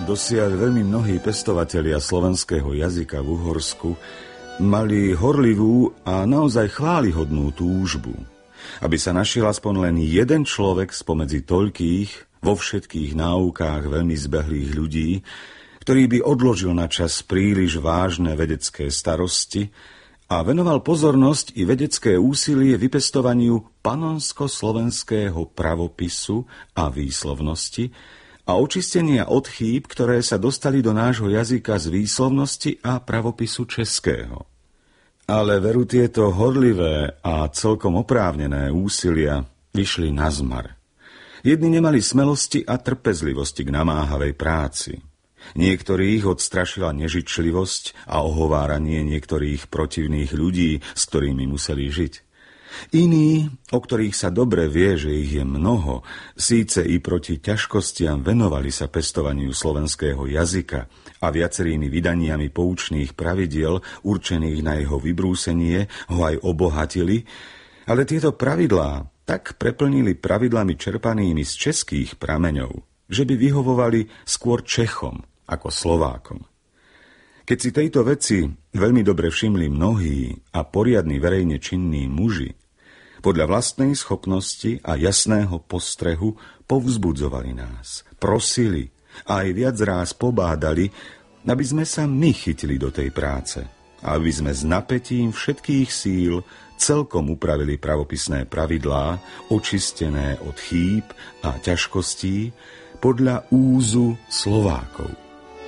Dosiaľ veľmi mnohí pestovatelia slovenského jazyka v Uhorsku mali horlivú a naozaj chválihodnú túžbu, aby sa našiel aspoň len jeden človek spomedzi toľkých vo všetkých náukách veľmi zbehlých ľudí, ktorý by odložil na čas príliš vážne vedecké starosti a venoval pozornosť i vedecké úsilie vypestovaniu panonsko-slovenského pravopisu a výslovnosti a očistenia od chýb, ktoré sa dostali do nášho jazyka z výslovnosti a pravopisu českého. Ale veru tieto horlivé a celkom oprávnené úsilia vyšli na zmar. Jedni nemali smelosti a trpezlivosti k namáhavej práci. Niektorých odstrašila nežičlivosť a ohováranie niektorých protivných ľudí, s ktorými museli žiť. Iní, o ktorých sa dobre vie, že ich je mnoho, síce i proti ťažkostiam venovali sa pestovaniu slovenského jazyka a viacerými vydaniami poučných pravidiel určených na jeho vybrúsenie ho aj obohatili, ale tieto pravidlá tak preplnili pravidlami čerpanými z českých prameňov, že by vyhovovali skôr Čechom ako Slovákom. Keď si tejto veci veľmi dobre všimli mnohí a poriadni verejne činní muži, podľa vlastnej schopnosti a jasného postrehu povzbudzovali nás, prosili a aj viac ráz pobádali, aby sme sa my chytili do tej práce, aby sme s napätím všetkých síl celkom upravili pravopisné pravidlá, očistené od chýb a ťažkostí podľa úzu Slovákov.